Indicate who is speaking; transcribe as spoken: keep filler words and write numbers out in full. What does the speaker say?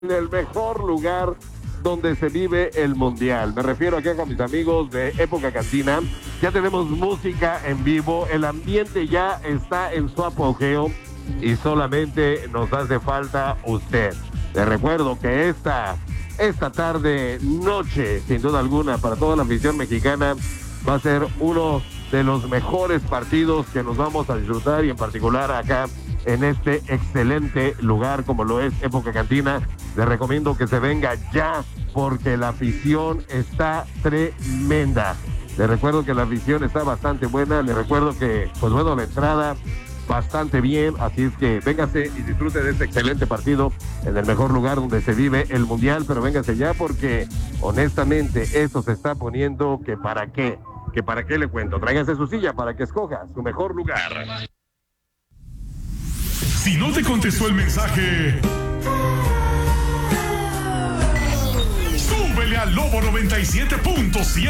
Speaker 1: en el mejor lugar donde se vive el mundial. Me refiero aquí con mis amigos de Época Cantina. Ya tenemos música en vivo, el ambiente ya está en su apogeo y solamente nos hace falta usted. Les recuerdo que esta, esta tarde, noche, sin duda alguna, para toda la afición mexicana, va a ser uno de los mejores partidos que nos vamos a disfrutar, y en particular acá en este excelente lugar como lo es Época Cantina. Les recomiendo que se venga ya porque la afición está tremenda. Les recuerdo que la afición está bastante buena. Les recuerdo que, pues bueno, la entrada bastante bien, así es que véngase y disfrute de este excelente partido en el mejor lugar donde se vive el mundial. Pero véngase ya porque honestamente esto se está poniendo que para qué, que para qué le cuento. Tráigase su silla para que escoja su mejor lugar.
Speaker 2: Si no te contestó el mensaje, súbele al Lobo noventa y siete punto siete.